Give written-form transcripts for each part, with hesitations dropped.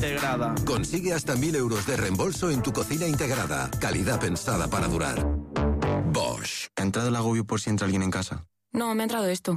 Integrada. Consigue hasta 1.000 euros de reembolso en tu cocina integrada. Calidad pensada para durar. Bosch. ¿Te ha entrado el agobio por si entra alguien en casa? No, me ha entrado esto.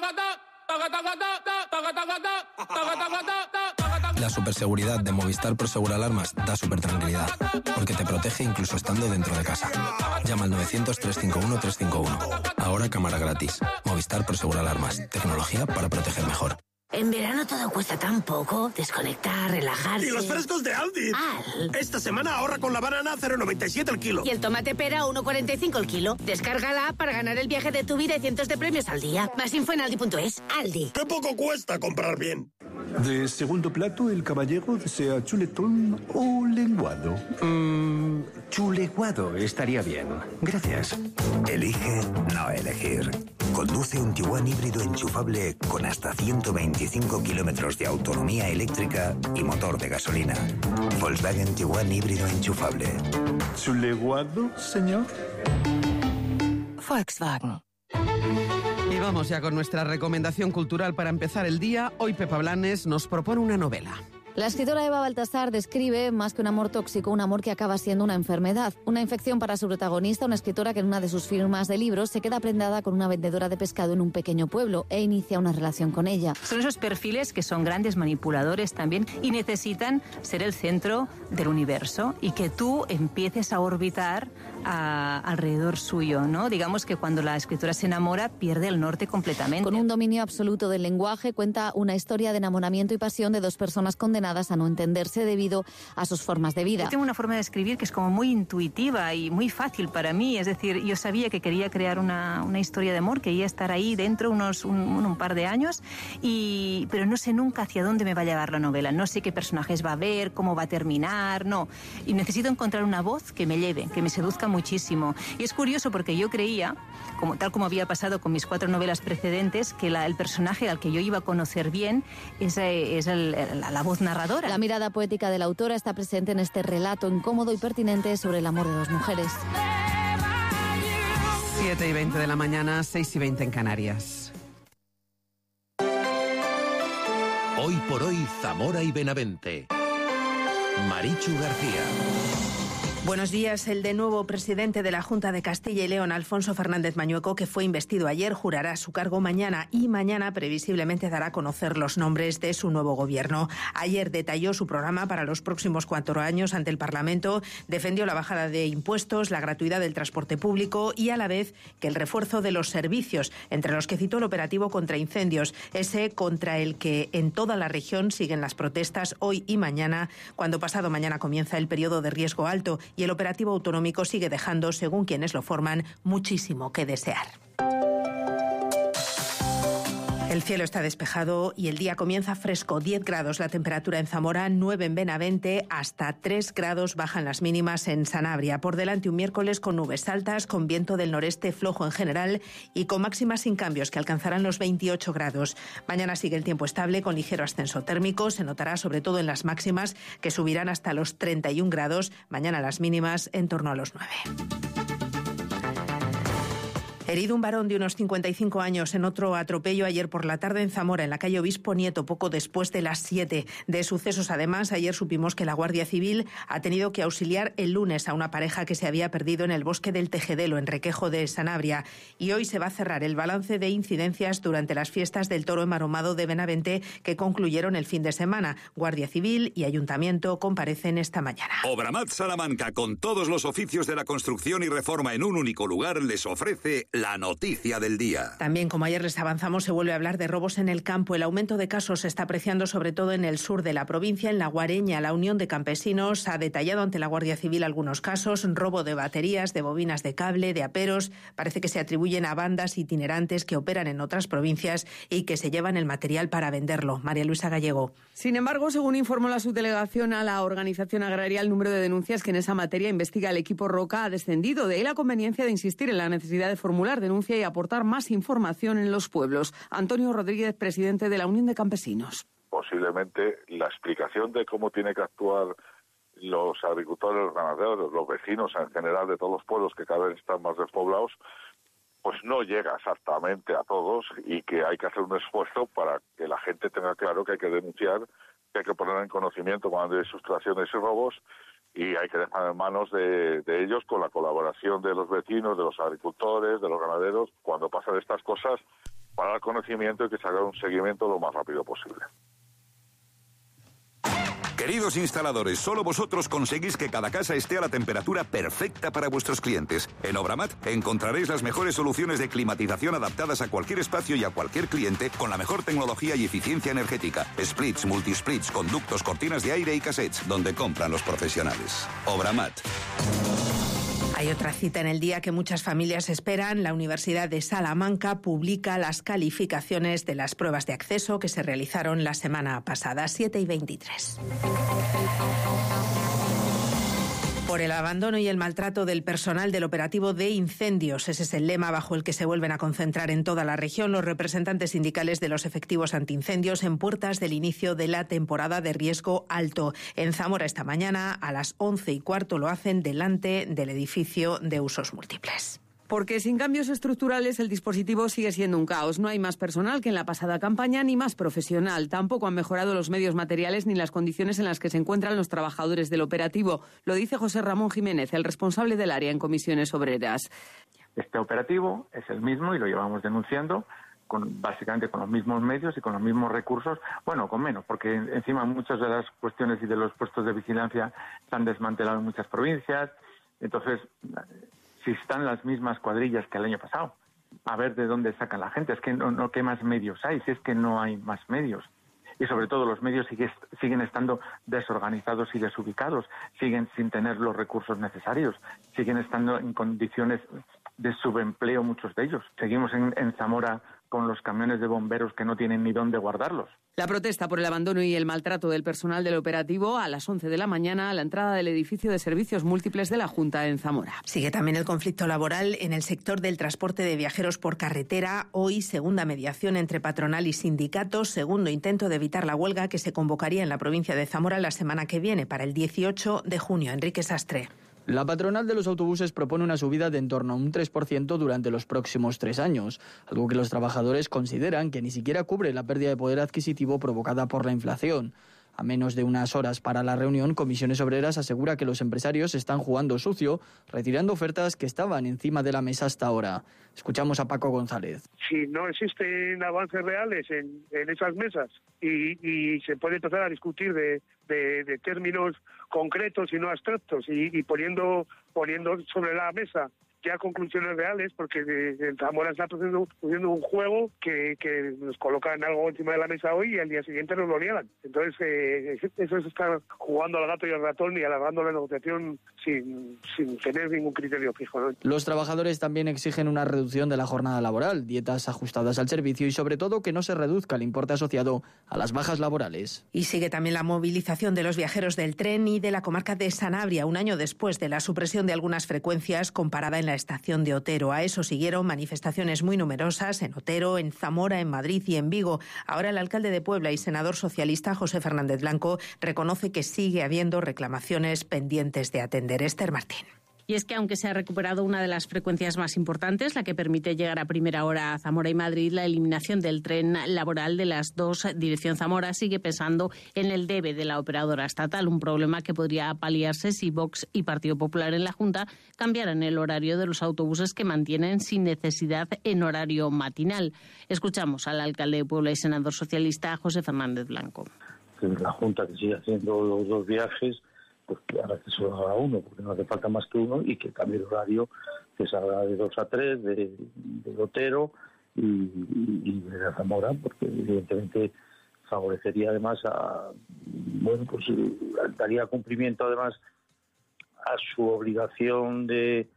La superseguridad de Movistar Prosegur Alarmas da supertranquilidad, porque te protege incluso estando dentro de casa. Llama al 900-351-351. Ahora cámara gratis. Movistar Prosegur Alarmas. Tecnología para proteger mejor. En verano todo cuesta tan poco. Desconectar, relajarse. ¡Y los frescos de Aldi! Esta semana ahorra con la banana 0,97 el kilo. Y el tomate pera 1,45 el kilo. Descárgala para ganar el viaje de tu vida y cientos de premios al día. Más info en aldi.es. Aldi. ¡Qué poco cuesta comprar bien! De segundo plato, el caballero desea chuletón o lenguado. Chuleguado estaría bien. Gracias. Elige no elegir. Conduce un Tiguan híbrido enchufable con hasta 125 kilómetros de autonomía eléctrica y motor de gasolina. Volkswagen Tiguan híbrido enchufable. ¿Chuleguado, señor? Volkswagen. Y vamos ya con nuestra recomendación cultural para empezar el día. Hoy Pepa Blanes nos propone una novela. La escritora Eva Baltasar describe, más que un amor tóxico, un amor que acaba siendo una enfermedad. Una infección para su protagonista, una escritora que en una de sus firmas de libros se queda prendada con una vendedora de pescado en un pequeño pueblo e inicia una relación con ella. Son esos perfiles que son grandes manipuladores también y necesitan ser el centro del universo y que tú empieces a orbitar alrededor suyo, ¿no? Digamos que cuando la escritora se enamora pierde el norte completamente. Con un dominio absoluto del lenguaje, cuenta una historia de enamoramiento y pasión de dos personas condenadas a no entenderse debido a sus formas de vida. Yo tengo una forma de escribir que es como muy intuitiva y muy fácil para mí, es decir, yo sabía que quería crear una historia de amor, quería estar ahí dentro un par de años, pero no sé nunca hacia dónde me va a llevar la novela, no sé qué personajes va a haber, cómo va a terminar, no. Y necesito encontrar una voz que me lleve, que me seduzca muchísimo. Y es curioso porque yo creía, tal como había pasado con mis 4 novelas precedentes, que el personaje al que yo iba a conocer bien es la voz narradora. La mirada poética de la autora está presente en este relato incómodo y pertinente sobre el amor de dos mujeres. 7:20 de la mañana, 6:20 en Canarias. Hoy por hoy, Zamora y Benavente. Marichu García. Buenos días. El de nuevo presidente de la Junta de Castilla y León, Alfonso Fernández Mañueco, que fue investido ayer, jurará su cargo mañana y mañana previsiblemente dará a conocer los nombres de su nuevo gobierno. Ayer detalló su programa para los próximos 4 años ante el Parlamento, defendió la bajada de impuestos, la gratuidad del transporte público y a la vez que el refuerzo de los servicios, entre los que citó el operativo contra incendios, ese contra el que en toda la región siguen las protestas hoy y mañana, cuando pasado mañana comienza el periodo de riesgo alto y el operativo autonómico sigue dejando, según quienes lo forman, muchísimo que desear. El cielo está despejado y el día comienza fresco. 10 grados la temperatura en Zamora, 9 en Benavente, hasta 3 grados bajan las mínimas en Sanabria. Por delante un miércoles con nubes altas, con viento del noreste flojo en general y con máximas sin cambios que alcanzarán los 28 grados. Mañana sigue el tiempo estable con ligero ascenso térmico. Se notará sobre todo en las máximas que subirán hasta los 31 grados. Mañana las mínimas en torno a los 9. Herido un varón de unos 55 años en otro atropello ayer por la tarde en Zamora, en la calle Obispo Nieto, poco después de las 7 de sucesos. Además, ayer supimos que la Guardia Civil ha tenido que auxiliar el lunes a una pareja que se había perdido en el bosque del Tejedelo, en Requejo de Sanabria. Y hoy se va a cerrar el balance de incidencias durante las fiestas del Toro Enmaromado de Benavente que concluyeron el fin de semana. Guardia Civil y Ayuntamiento comparecen esta mañana. Obramat Salamanca, con todos los oficios de la construcción y reforma en un único lugar, les ofrece la noticia del día. También, como ayer les avanzamos, se vuelve a hablar de robos en el campo. El aumento de casos se está apreciando sobre todo en el sur de la provincia, en La Guareña. La Unión de Campesinos ha detallado ante la Guardia Civil algunos casos: robo de baterías, de bobinas de cable, de aperos. Parece que se atribuyen a bandas itinerantes que operan en otras provincias y que se llevan el material para venderlo. María Luisa Gallego. Sin embargo, según informó la subdelegación a la organización agraria, el número de denuncias que en esa materia investiga el equipo Roca ha descendido. De ahí la conveniencia de insistir en la necesidad de formular denuncia y aportar más información en los pueblos. Antonio Rodríguez, presidente de la Unión de Campesinos. Posiblemente la explicación de cómo tiene que actuar los agricultores, los ganaderos, los vecinos en general de todos los pueblos que cada vez están más despoblados, pues no llega exactamente a todos y que hay que hacer un esfuerzo para que la gente tenga claro que hay que denunciar que hay que poner en conocimiento cuando hay sustracciones y robos, y hay que dejar en manos de ellos, con la colaboración de los vecinos, de los agricultores, de los ganaderos, cuando pasan estas cosas, para dar conocimiento y que se haga un seguimiento lo más rápido posible. Queridos instaladores, solo vosotros conseguís que cada casa esté a la temperatura perfecta para vuestros clientes. En Obramat encontraréis las mejores soluciones de climatización adaptadas a cualquier espacio y a cualquier cliente, con la mejor tecnología y eficiencia energética. Splits, multisplits, conductos, cortinas de aire y cassettes, donde compran los profesionales. Obramat. Hay otra cita en el día que muchas familias esperan. La Universidad de Salamanca publica las calificaciones de las pruebas de acceso que se realizaron la semana pasada, 7:23. Por el abandono y el maltrato del personal del operativo de incendios. Ese es el lema bajo el que se vuelven a concentrar en toda la región los representantes sindicales de los efectivos antiincendios en puertas del inicio de la temporada de riesgo alto. En Zamora esta mañana a las 11:15 lo hacen delante del edificio de usos múltiples. Porque sin cambios estructurales el dispositivo sigue siendo un caos. No hay más personal que en la pasada campaña ni más profesional. Tampoco han mejorado los medios materiales ni las condiciones en las que se encuentran los trabajadores del operativo. Lo dice José Ramón Jiménez, el responsable del área en Comisiones Obreras. Este operativo es el mismo y lo llevamos denunciando básicamente con los mismos medios y con los mismos recursos, bueno, con menos, porque encima muchas de las cuestiones y de los puestos de vigilancia se han desmantelado en muchas provincias. Entonces, si están las mismas cuadrillas que el año pasado, a ver de dónde sacan la gente. Es que no ¿qué más medios hay? Si es que no hay más medios. Y sobre todo los medios siguen estando desorganizados y desubicados, siguen sin tener los recursos necesarios, siguen estando en condiciones de subempleo muchos de ellos. Seguimos en Zamora con los camiones de bomberos que no tienen ni dónde guardarlos. La protesta por el abandono y el maltrato del personal del operativo a las 11 de la mañana a la entrada del edificio de servicios múltiples de la Junta en Zamora. Sigue también el conflicto laboral en el sector del transporte de viajeros por carretera. Hoy, segunda mediación entre patronal y sindicatos, segundo intento de evitar la huelga que se convocaría en la provincia de Zamora la semana que viene, para el 18 de junio. Enrique Sastre. La patronal de los autobuses propone una subida de en torno a un 3% durante los próximos 3 años, algo que los trabajadores consideran que ni siquiera cubre la pérdida de poder adquisitivo provocada por la inflación. A menos de unas horas para la reunión, Comisiones Obreras asegura que los empresarios están jugando sucio, retirando ofertas que estaban encima de la mesa hasta ahora. Escuchamos a Paco González. Si no existen avances reales en esas mesas y se puede empezar a discutir de términos concretos y no abstractos y poniendo sobre la mesa ya conclusiones reales, porque en Zamora está produciendo un juego que nos colocan algo encima de la mesa hoy y al día siguiente nos lo niegan. Entonces, eso es estar jugando al gato y al ratón y alargando la negociación sin tener ningún criterio fijo, ¿no? Los trabajadores también exigen una reducción de la jornada laboral, dietas ajustadas al servicio y, sobre todo, que no se reduzca el importe asociado a las bajas laborales. Y sigue también la movilización de los viajeros del tren y de la comarca de Sanabria, un año después de la supresión de algunas frecuencias comparada en la estación de Otero. A eso siguieron manifestaciones muy numerosas en Otero, en Zamora, en Madrid y en Vigo. Ahora el alcalde de Puebla y senador socialista José Fernández Blanco reconoce que sigue habiendo reclamaciones pendientes de atender. Esther Martín. Y es que aunque se ha recuperado una de las frecuencias más importantes, la que permite llegar a primera hora a Zamora y Madrid, la eliminación del tren laboral de las dos dirección Zamora sigue pesando en el debe de la operadora estatal, un problema que podría paliarse si Vox y Partido Popular en la Junta cambiaran el horario de los autobuses que mantienen sin necesidad en horario matinal. Escuchamos al alcalde de Puebla y senador socialista José Fernández Blanco. La Junta que sigue haciendo los dos viajes, pues ahora que solo haga uno, porque no hace falta más que uno, y que cambie el horario, que salga de 2 a 3, de Otero y de Zamora, porque evidentemente favorecería además daría cumplimiento además a su obligación de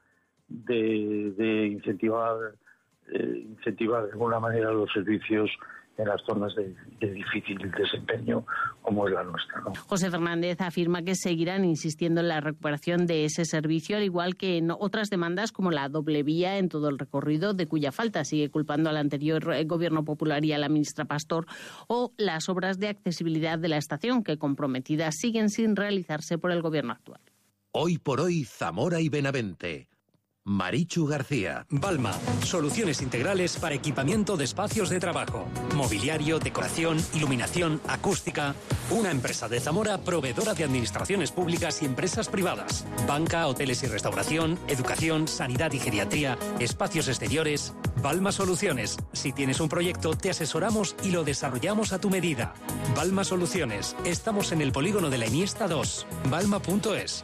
incentivar de alguna manera los servicios en las zonas de difícil desempeño como es la nuestra, ¿no? José Fernández afirma que seguirán insistiendo en la recuperación de ese servicio, al igual que en otras demandas como la doble vía en todo el recorrido, de cuya falta sigue culpando al anterior Gobierno Popular y a la ministra Pastor, o las obras de accesibilidad de la estación, que comprometidas siguen sin realizarse por el Gobierno actual. Hoy por hoy, Zamora y Benavente. Marichu García. Balma, soluciones integrales para equipamiento de espacios de trabajo, mobiliario, decoración, iluminación, acústica. Una empresa de Zamora proveedora de administraciones públicas y empresas privadas. Banca, hoteles y restauración, educación, sanidad y geriatría, espacios exteriores. Balma Soluciones. Si tienes un proyecto, te asesoramos y lo desarrollamos a tu medida. Balma Soluciones. Estamos en el polígono de la Iniesta 2. Balma.es.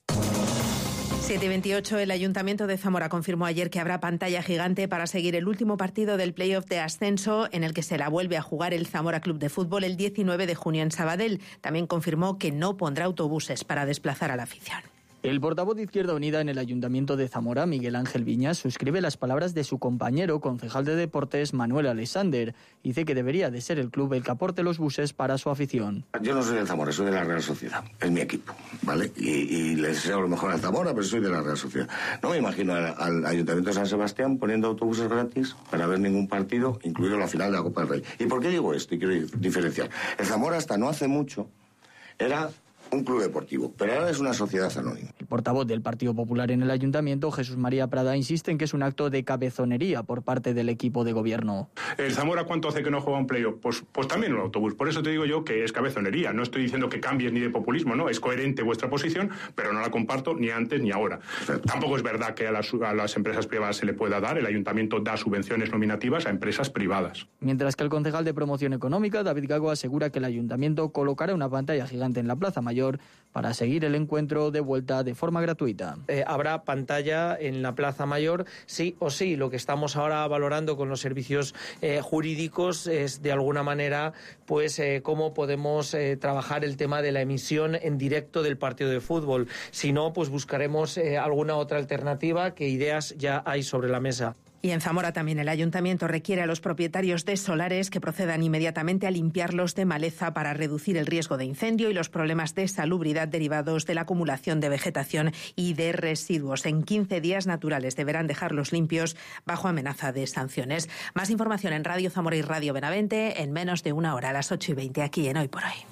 7:28, el Ayuntamiento de Zamora confirmó ayer que habrá pantalla gigante para seguir el último partido del playoff de ascenso, en el que se la vuelve a jugar el Zamora Club de Fútbol el 19 de junio en Sabadell. También confirmó que no pondrá autobuses para desplazar a la afición. El portavoz de Izquierda Unida en el Ayuntamiento de Zamora, Miguel Ángel Viñas, suscribe las palabras de su compañero, concejal de Deportes, Manuel Alexander. Dice que debería de ser el club el que aporte los buses para su afición. Yo no soy del Zamora, soy de la Real Sociedad. Es mi equipo, ¿vale? Y les deseo lo mejor al Zamora, pero soy de la Real Sociedad. No me imagino al Ayuntamiento de San Sebastián poniendo autobuses gratis para ver ningún partido, incluido la final de la Copa del Rey. ¿Y por qué digo esto? Y quiero diferenciar. El Zamora hasta no hace mucho era un club deportivo, pero ahora es una sociedad anónima. El portavoz del Partido Popular en el Ayuntamiento, Jesús María Prada, insiste en que es un acto de cabezonería por parte del equipo de gobierno. ¿El Zamora cuánto hace que no juega un playoff? Pues también un autobús. Por eso te digo yo que es cabezonería. No estoy diciendo que cambies ni de populismo, ¿no? Es coherente vuestra posición, pero no la comparto ni antes ni ahora. Perfecto. Tampoco es verdad que a las empresas privadas se le pueda dar. El Ayuntamiento da subvenciones nominativas a empresas privadas. Mientras que el concejal de Promoción Económica, David Gago, asegura que el Ayuntamiento colocará una pantalla gigante en la Plaza Mayor para seguir el encuentro de vuelta de forma gratuita. Habrá pantalla en la Plaza Mayor, sí o sí. Lo que estamos ahora valorando con los servicios jurídicos es, de alguna manera, pues cómo podemos trabajar el tema de la emisión en directo del partido de fútbol. Si no, pues buscaremos alguna otra alternativa, que ideas ya hay sobre la mesa. Y en Zamora también el Ayuntamiento requiere a los propietarios de solares que procedan inmediatamente a limpiarlos de maleza para reducir el riesgo de incendio y los problemas de salubridad derivados de la acumulación de vegetación y de residuos. En 15 días naturales deberán dejarlos limpios bajo amenaza de sanciones. Más información en Radio Zamora y Radio Benavente en menos de una hora, a las 8:20, aquí en Hoy por Hoy.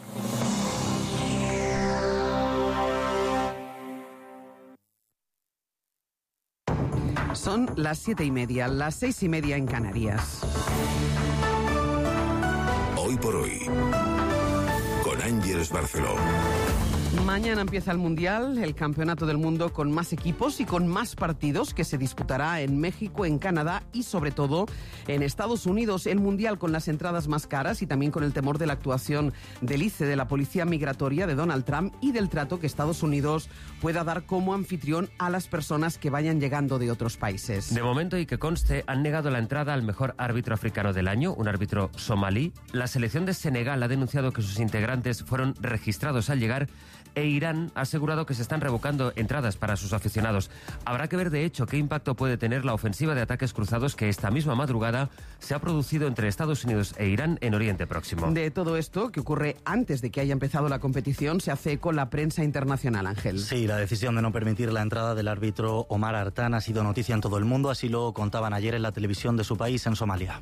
Son las 7:30, las 6:30 en Canarias. Hoy por Hoy, con Ángeles Barceló. Mañana empieza el Mundial, el campeonato del mundo con más equipos y con más partidos, que se disputará en México, en Canadá y sobre todo en Estados Unidos. El Mundial con las entradas más caras y también con el temor de la actuación del ICE, de la Policía Migratoria de Donald Trump, y del trato que Estados Unidos pueda dar como anfitrión a las personas que vayan llegando de otros países. De momento, y que conste, han negado la entrada al mejor árbitro africano del año, un árbitro somalí. La selección de Senegal ha denunciado que sus integrantes fueron registrados al llegar, e Irán ha asegurado que se están revocando entradas para sus aficionados. Habrá que ver, de hecho, qué impacto puede tener la ofensiva de ataques cruzados que esta misma madrugada se ha producido entre Estados Unidos e Irán en Oriente Próximo. De todo esto, que ocurre antes de que haya empezado la competición, se hace eco la prensa internacional, Ángel. Sí, la decisión de no permitir la entrada del árbitro Omar Artan ha sido noticia en todo el mundo, así lo contaban ayer en la televisión de su país, en Somalia.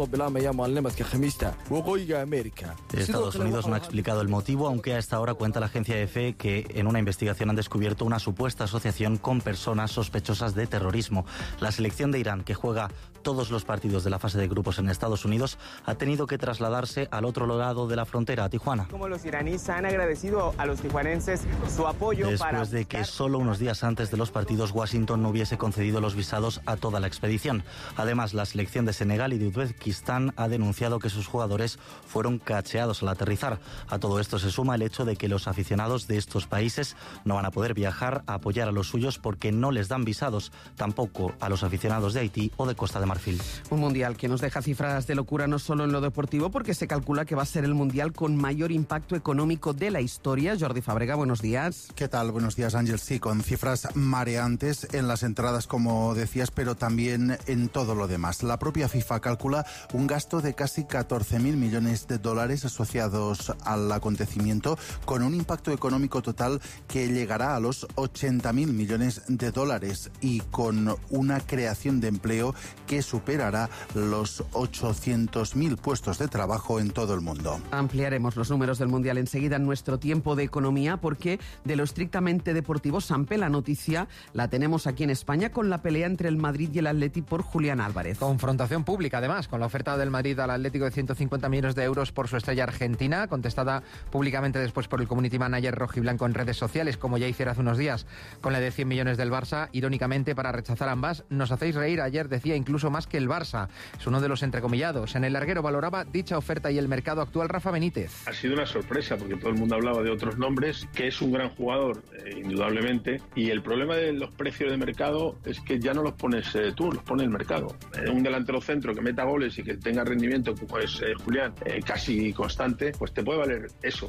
Estados Unidos no ha explicado el motivo, aunque a esta hora cuenta la agencia EFE que en una investigación han descubierto una supuesta asociación con personas sospechosas de terrorismo. La selección de Irán, que juega todos los partidos de la fase de grupos en Estados Unidos, ha tenido que trasladarse al otro lado de la frontera, a Tijuana. Como los iraníes han agradecido a los tijuanenses su apoyo después de que solo unos días antes de los partidos Washington no hubiese concedido los visados a toda la expedición. Además, la selección de Senegal y de Uzbekistán ha denunciado que sus jugadores fueron cacheados al aterrizar. A todo esto se suma el hecho de que los aficionados de estos países no van a poder viajar a apoyar a los suyos porque no les dan visados, tampoco a los aficionados de Haití o de Costa de Marfil. Un mundial que nos deja cifras de locura no solo en lo deportivo, porque se calcula que va a ser el mundial con mayor impacto económico de la historia. Jordi Fábrega, buenos días. ¿Qué tal? Buenos días, Ángel. Sí, con cifras mareantes en las entradas, como decías, pero también en todo lo demás. La propia FIFA calcula un gasto de casi 14.000 millones de dólares asociados al acontecimiento, con un impacto económico económico total que llegará a los 80.000 millones de dólares y con una creación de empleo que superará los 800.000 puestos de trabajo en todo el mundo. Ampliaremos los números del Mundial enseguida en nuestro tiempo de economía, porque de lo estrictamente deportivo, Sampe, la noticia la tenemos aquí en España con la pelea entre el Madrid y el Atleti por Julián Álvarez. Confrontación pública, además, con la oferta del Madrid al Atlético de 150 millones de euros por su estrella argentina, contestada públicamente después por el community manager rojiblanco en redes sociales, como ya hiciera hace unos días con la de 100 millones del Barça. Irónicamente, para rechazar ambas, nos hacéis reír. Ayer decía incluso más que el Barça. Es uno de los entrecomillados. En el larguero valoraba dicha oferta y el mercado actual Rafa Benítez. Ha sido una sorpresa porque todo el mundo hablaba de otros nombres, que es un gran jugador, indudablemente, y el problema de los precios de mercado es que ya no los pones tú, los pone el mercado. Un delantero centro que meta goles y que tenga rendimiento como es Julián, casi constante, pues te puede valer eso.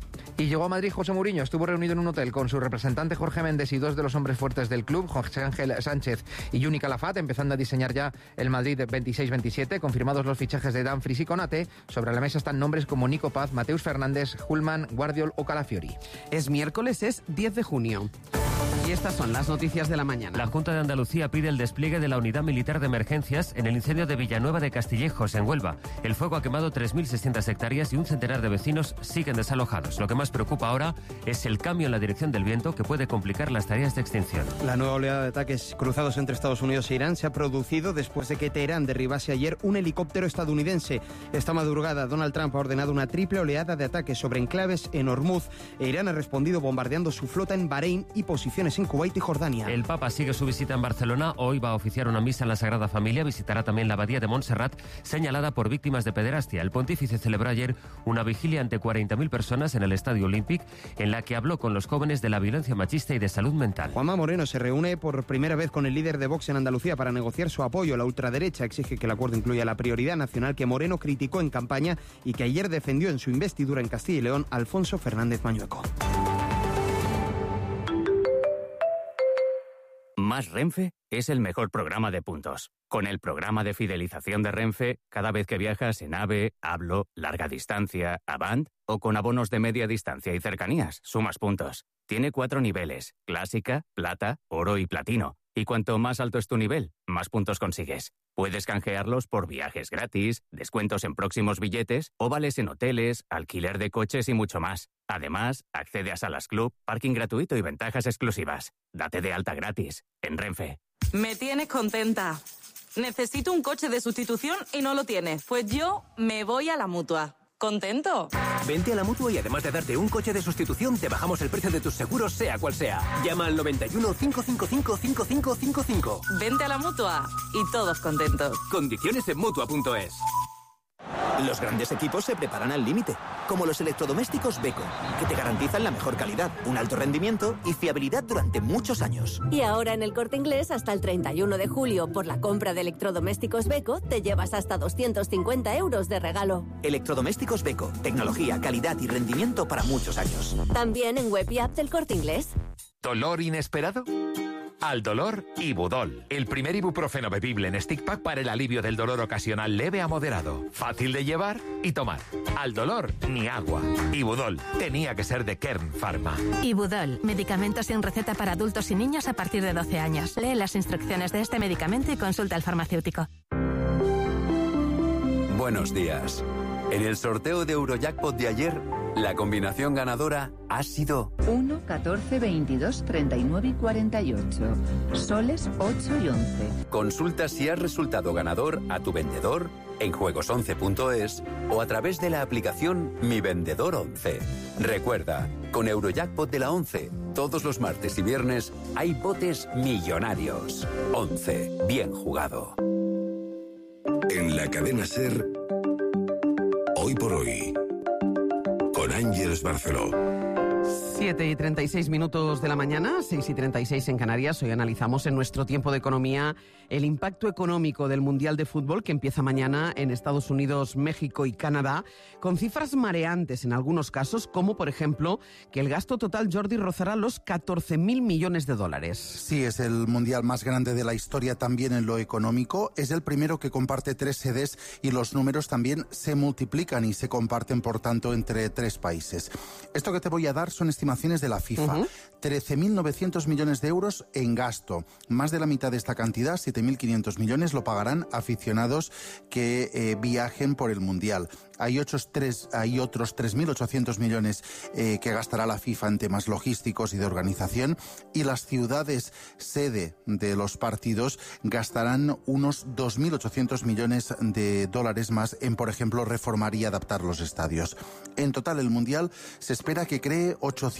Y llegó a Madrid José Mourinho. Estuvo reunido en un hotel con su representante Jorge Méndez y dos de los hombres fuertes del club, José Ángel Sánchez y Juni Calafat, empezando a diseñar ya el Madrid 26-27. Confirmados los fichajes de Dumfries y Konate, sobre la mesa están nombres como Nico Paz, Mateus Fernández, Hullman, Guardiol o Calafiori. Es miércoles, es 10 de junio. Y estas son las noticias de la mañana. La Junta de Andalucía pide el despliegue de la Unidad Militar de Emergencias en el incendio de Villanueva de Castillejos, en Huelva. El fuego ha quemado 3.600 hectáreas y un centenar de vecinos siguen desalojados. Lo que más preocupa ahora es el cambio en la dirección del viento, que puede complicar las tareas de extinción. La nueva oleada de ataques cruzados entre Estados Unidos e Irán se ha producido después de que Teherán derribase ayer un helicóptero estadounidense. Esta madrugada, Donald Trump ha ordenado una triple oleada de ataques sobre enclaves en Hormuz e Irán ha respondido bombardeando su flota en Bahrein y posiciones en Kuwait y Jordania. El Papa sigue su visita en Barcelona. Hoy va a oficiar una misa en la Sagrada Familia. Visitará también la abadía de Montserrat, señalada por víctimas de pederastia. El pontífice celebró ayer una vigilia ante 40.000 personas en el Estadio Olímpic, en la que habló con los jóvenes de la violencia machista y de salud mental. Juanma Moreno se reúne por primera vez con el líder de Vox en Andalucía para negociar su apoyo. La ultraderecha exige que el acuerdo incluya la prioridad nacional que Moreno criticó en campaña y que ayer defendió en su investidura en Castilla y León Alfonso Fernández Mañueco. Más Renfe es el mejor programa de puntos. Con el programa de fidelización de Renfe, cada vez que viajas en AVE, Hablo, Larga Distancia, Avant o con abonos de media distancia y cercanías, sumas puntos. Tiene 4 niveles: Clásica, Plata, Oro y Platino. Y cuanto más alto es tu nivel, más puntos consigues. Puedes canjearlos por viajes gratis, descuentos en próximos billetes o vales en hoteles, alquiler de coches y mucho más. Además, accede a salas club, parking gratuito y ventajas exclusivas. Date de alta gratis en Renfe. Me tienes contenta. Necesito un coche de sustitución y no lo tienes. Pues yo me voy a la Mutua. ¿Contento? Vente a la Mutua y además de darte un coche de sustitución, te bajamos el precio de tus seguros, sea cual sea. Llama al 91 555 5555. Vente a la Mutua y todos contentos. Condiciones en Mutua.es. Los grandes equipos se preparan al límite, como los electrodomésticos Beko, que te garantizan la mejor calidad, un alto rendimiento y fiabilidad durante muchos años. Y ahora en El Corte Inglés, hasta el 31 de julio, por la compra de electrodomésticos Beko, te llevas hasta 250 euros de regalo. Electrodomésticos Beko, tecnología, calidad y rendimiento para muchos años. También en web y app del Corte Inglés. ¿Dolor inesperado? Al dolor, Ibudol, el primer ibuprofeno bebible en stick pack para el alivio del dolor ocasional leve a moderado. Fácil de llevar y tomar. Al dolor, ni agua. Ibudol, tenía que ser de Kern Pharma. Ibudol, medicamento sin receta para adultos y niños a partir de 12 años. Lee las instrucciones de este medicamento y consulta al farmacéutico. Buenos días. En el sorteo de Eurojackpot de ayer, la combinación ganadora ha sido 1, 14, 22, 39 y 48. Soles 8 y 11. Consulta si has resultado ganador a tu vendedor en juegos11.es o a través de la aplicación Mi Vendedor 11. Recuerda, con Eurojackpot de la 11, todos los martes y viernes hay botes millonarios. 11. Bien jugado. En la cadena SER, Hoy por Hoy, con Ángeles Barceló. 7:36 de la mañana, 6:36 en Canarias. Hoy analizamos en nuestro tiempo de economía el impacto económico del Mundial de Fútbol que empieza mañana en Estados Unidos, México y Canadá, con cifras mareantes en algunos casos, como por ejemplo que el gasto total, Jordi, rozará los 14.000 millones de dólares. Sí, es el Mundial más grande de la historia también en lo económico. Es el primero que comparte 3 sedes y los números también se multiplican y se comparten, por tanto, entre 3 países. Esto que te voy a dar son estimaciones estimaciones de la FIFA. 13.900 millones de euros en gasto. Más de la mitad de esta cantidad, 7.500 millones, lo pagarán aficionados que viajen por el Mundial. Hay otros 3.800 millones que gastará la FIFA en temas logísticos y de organización, y las ciudades sede de los partidos gastarán unos 2.800 millones de dólares más en, por ejemplo, reformar y adaptar los estadios. En total, el Mundial se espera que cree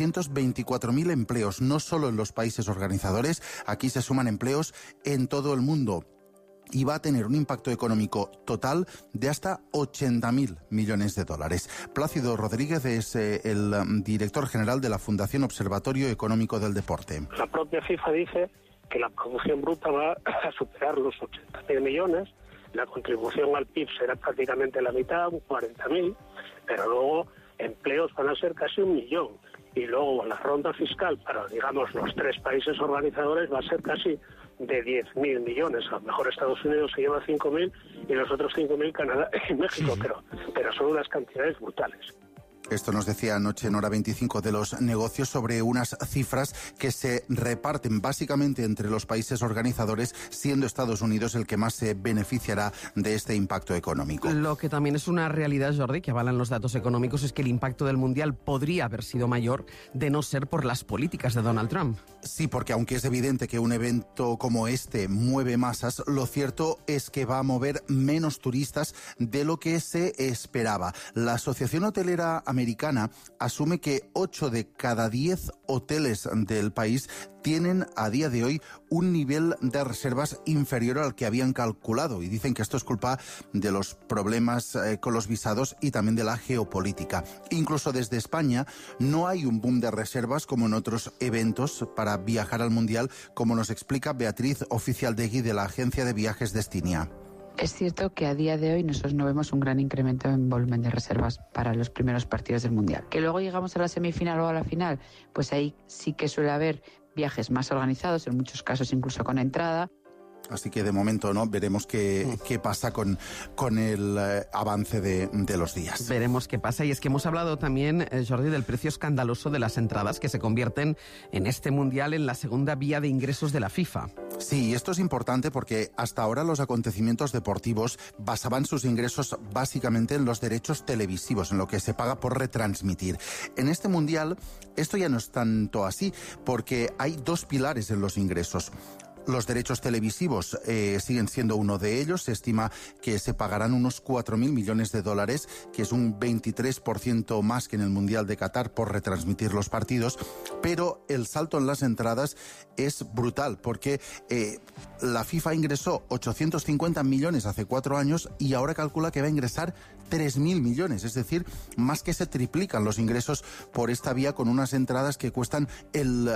824.000 empleos, no solo en los países organizadores, aquí se suman empleos en todo el mundo. Y va a tener un impacto económico total de hasta 80.000 millones de dólares. Plácido Rodríguez es el director general de la Fundación Observatorio Económico del Deporte. La propia FIFA dice que la producción bruta va a superar los 80.000 millones, la contribución al PIB será prácticamente la mitad, un 40.000, pero luego empleos van a ser casi 1 millón. Y luego la ronda fiscal para, digamos, los 3 países organizadores va a ser casi de 10.000 millones. A lo mejor Estados Unidos se lleva 5.000 y los otros 5.000 Canadá y México, pero son unas cantidades brutales. Esto nos decía anoche en Hora 25 de los negocios sobre unas cifras que se reparten básicamente entre los países organizadores, siendo Estados Unidos el que más se beneficiará de este impacto económico. Lo que también es una realidad, Jordi, que avalan los datos económicos, es que el impacto del Mundial podría haber sido mayor de no ser por las políticas de Donald Trump. Sí, porque aunque es evidente que un evento como este mueve masas, lo cierto es que va a mover menos turistas de lo que se esperaba. La Asociación Hotelera Americana asume que 8 de cada 10 hoteles del país tienen a día de hoy un nivel de reservas inferior al que habían calculado, y dicen que esto es culpa de los problemas con los visados y también de la geopolítica. Incluso desde España no hay un boom de reservas como en otros eventos para viajar al Mundial, como nos explica Beatriz Oficialdegui de la agencia de viajes Destinia. Es cierto que a día de hoy nosotros no vemos un gran incremento en volumen de reservas para los primeros partidos del Mundial. Que luego llegamos a la semifinal o a la final, pues ahí sí que suele haber viajes más organizados, en muchos casos incluso con entrada. Así que de momento no veremos qué pasa con el avance de los días. Veremos qué pasa. Y es que hemos hablado también, Jordi, del precio escandaloso de las entradas que se convierten en este Mundial en la segunda vía de ingresos de la FIFA. Sí, esto es importante porque hasta ahora los acontecimientos deportivos basaban sus ingresos básicamente en los derechos televisivos, en lo que se paga por retransmitir. En este Mundial esto ya no es tanto así, porque hay 2 pilares en los ingresos. Los derechos televisivos siguen siendo uno de ellos. Se estima que se pagarán unos 4.000 millones de dólares, que es un 23% más que en el Mundial de Qatar por retransmitir los partidos. Pero el salto en las entradas es brutal, porque la FIFA ingresó 850 millones hace 4 años y ahora calcula que va a ingresar 3.000 millones, es decir, más que se triplican los ingresos por esta vía, con unas entradas que cuestan el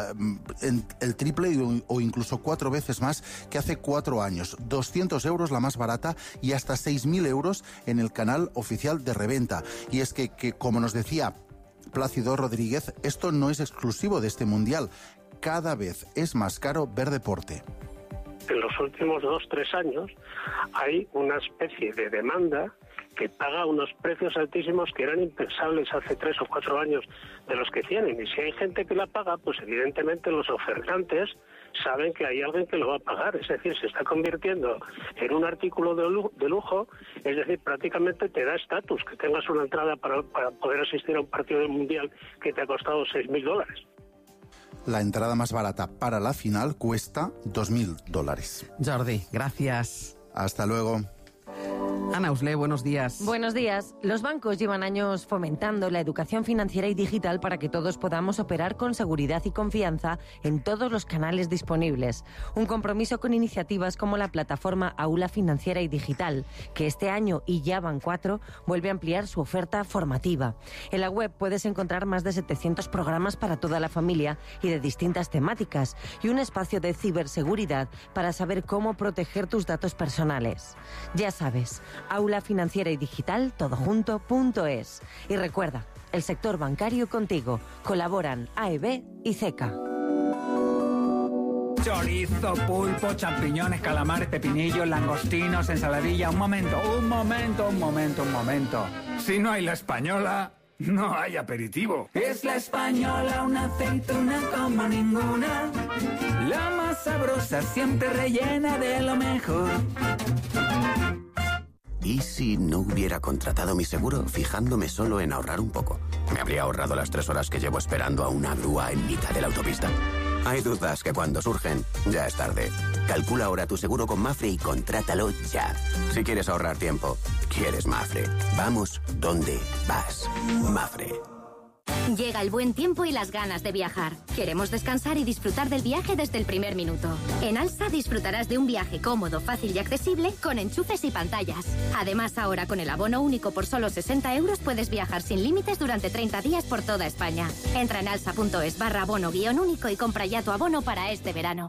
triple o incluso 4 veces más que hace 4 años. 200 euros la más barata y hasta 6.000 euros en el canal oficial de reventa. Y es que como nos decía Plácido Rodríguez, esto no es exclusivo de este Mundial. Cada vez es más caro ver deporte. En los últimos 2-3 años hay una especie de demanda que paga unos precios altísimos que eran impensables hace 3 o 4 años de los que tienen. Y si hay gente que la paga, pues evidentemente los ofertantes saben que hay alguien que lo va a pagar. Es decir, se está convirtiendo en un artículo de lujo, es decir, prácticamente te da estatus que tengas una entrada para poder asistir a un partido del Mundial que te ha costado $6.000. La entrada más barata para la final cuesta $2.000. Jordi, gracias. Hasta luego. Ana Usle, buenos días. Buenos días. Los bancos llevan años fomentando la educación financiera y digital para que todos podamos operar con seguridad y confianza en todos los canales disponibles. Un compromiso con iniciativas como la plataforma Aula Financiera y Digital, que este año, y ya van 4, vuelve a ampliar su oferta formativa. En la web puedes encontrar más de 700 programas para toda la familia y de distintas temáticas, y un espacio de ciberseguridad para saber cómo proteger tus datos personales. Ya sabes, Aula Financiera y Digital, todojunto.es. Y recuerda, el sector bancario contigo. Colaboran AEB y CECA. Chorizo, pulpo, champiñones, calamares, pepinillos, langostinos, ensaladilla. Un momento. Si no hay la española, no hay aperitivo. Es la española, una aceituna como ninguna. La más sabrosa, siempre rellena de lo mejor. ¿Y si no hubiera contratado mi seguro fijándome solo en ahorrar un poco? ¿Me habría ahorrado las 3 horas que llevo esperando a una grúa en mitad de la autopista? Hay dudas que cuando surgen, ya es tarde. Calcula ahora tu seguro con Mafre y contrátalo ya. Si quieres ahorrar tiempo, quieres Mafre. Vamos donde vas. Mafre. Llega el buen tiempo y las ganas de viajar. Queremos descansar y disfrutar del viaje desde el primer minuto. En Alsa disfrutarás de un viaje cómodo, fácil y accesible con enchufes y pantallas. Además, ahora con el abono único por solo 60 euros puedes viajar sin límites durante 30 días por toda España. Entra en alsa.es/abono-único y compra ya tu abono para este verano.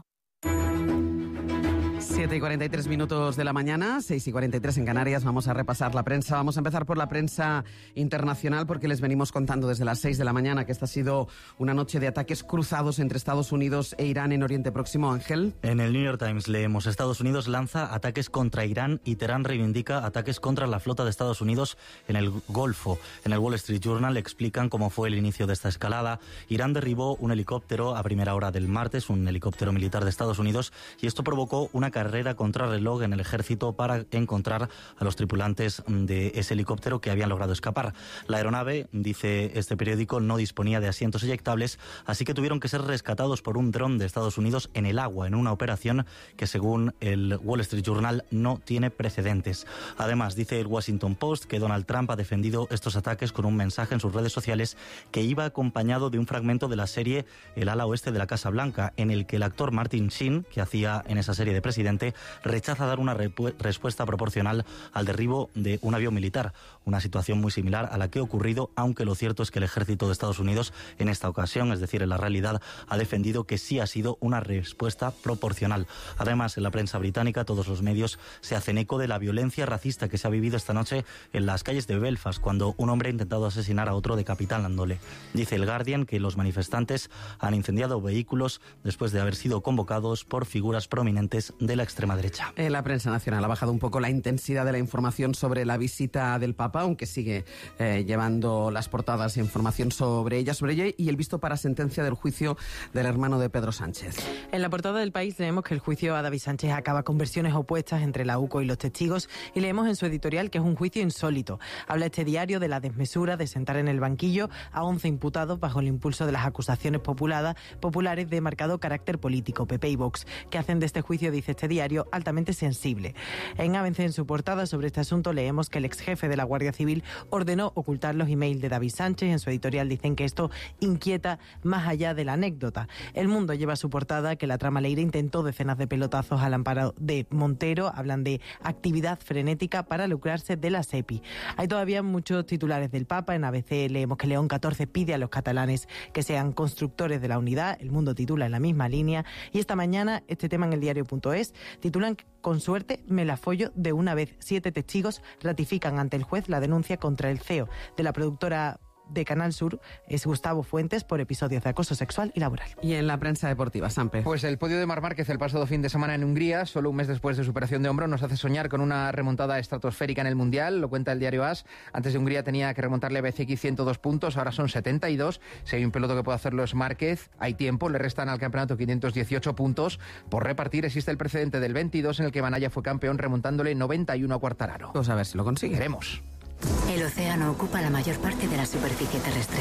7:43 de la mañana, 6:43 en Canarias. Vamos a repasar la prensa. Vamos a empezar por la prensa internacional porque les venimos contando desde las 6 de la mañana que esta ha sido una noche de ataques cruzados entre Estados Unidos e Irán en Oriente Próximo. Ángel. En el New York Times leemos: Estados Unidos lanza ataques contra Irán y Teherán reivindica ataques contra la flota de Estados Unidos en el Golfo. En el Wall Street Journal explican cómo fue el inicio de esta escalada. Irán derribó un helicóptero a primera hora del martes, un helicóptero militar de Estados Unidos, y esto provocó una carrera contrarreloj en el ejército para encontrar a los tripulantes de ese helicóptero que habían logrado escapar. La aeronave, dice este periódico, no disponía de asientos eyectables, así que tuvieron que ser rescatados por un dron de Estados Unidos en el agua, en una operación que, según el Wall Street Journal, no tiene precedentes. Además, dice el Washington Post que Donald Trump ha defendido estos ataques con un mensaje en sus redes sociales que iba acompañado de un fragmento de la serie El ala oeste de la Casa Blanca, en el que el actor Martin Sheen, que hacía en esa serie de presidente, rechaza dar una respuesta proporcional al derribo de un avión militar, una situación muy similar a la que ha ocurrido, aunque lo cierto es que el ejército de Estados Unidos en esta ocasión, es decir, en la realidad, ha defendido que sí ha sido una respuesta proporcional. Además, en la prensa británica todos los medios se hacen eco de la violencia racista que se ha vivido esta noche en las calles de Belfast, cuando un hombre ha intentado asesinar a otro decapitándole. Dice el Guardian que los manifestantes han incendiado vehículos después de haber sido convocados por figuras prominentes de la extrema derecha. La prensa nacional ha bajado un poco la intensidad de la información sobre la visita del Papa, aunque sigue llevando las portadas e información sobre ella y el visto para sentencia del juicio del hermano de Pedro Sánchez. En la portada del País leemos que el juicio a David Sánchez acaba con versiones opuestas entre la UCO y los testigos, y leemos en su editorial que es un juicio insólito. Habla este diario de la desmesura de sentar en el banquillo a 11 imputados bajo el impulso de las acusaciones populares de marcado carácter político, PP y Vox, que hacen de este juicio, dice este diario, altamente sensible. En ABC, en su portada sobre este asunto, leemos que el ex jefe de la Guardia Civil ordenó ocultar los emails de David Sánchez. En su editorial dicen que esto inquieta más allá de la anécdota. El Mundo lleva a su portada que la trama Leire intentó decenas de pelotazos al amparo de Montero. Hablan de actividad frenética para lucrarse de la SEPI. Hay todavía muchos titulares del Papa. En ABC leemos que León XIV pide a los catalanes que sean constructores de la unidad. El Mundo titula en la misma línea. Y esta mañana, este tema en el diario.es, titulan: con suerte me la follo de una vez. 7 testigos ratifican ante el juez la denuncia contra el CEO de la productora de Canal Sur, es Gustavo Fuentes, por episodios de acoso sexual y laboral. Y en la prensa deportiva, Sampe. Pues el podio de Marc Márquez el pasado fin de semana en Hungría, solo un mes después de su operación de hombro, nos hace soñar con una remontada estratosférica en el Mundial. Lo cuenta el diario AS. Antes de Hungría tenía que remontarle a BCX 102 puntos, ahora son 72. Si hay un piloto que puede hacerlo es Márquez. Hay tiempo, le restan al campeonato 518 puntos por repartir. Existe el precedente del 22 en el que Banaya fue campeón remontándole 91 a Quartararo. Vamos a ver si lo consigue. Veremos. El océano ocupa la mayor parte de la superficie terrestre.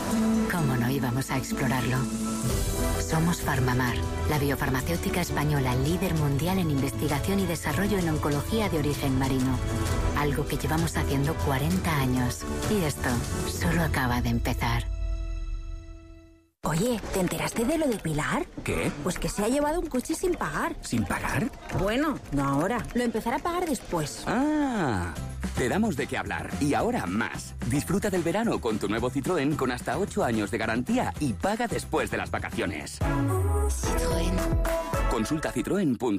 ¿Cómo no íbamos a explorarlo? Somos Farmamar, la biofarmacéutica española líder mundial en investigación y desarrollo en oncología de origen marino. Algo que llevamos haciendo 40 años. Y esto solo acaba de empezar. Oye, ¿te enteraste de lo de Pilar? ¿Qué? Pues que se ha llevado un coche sin pagar. ¿Sin pagar? Bueno, no ahora. Lo empezará a pagar después. Ah, te damos de qué hablar. Y ahora más. Disfruta del verano con tu nuevo Citroën con hasta 8 años de garantía y paga después de las vacaciones. Citroën. Consulta citroen.es.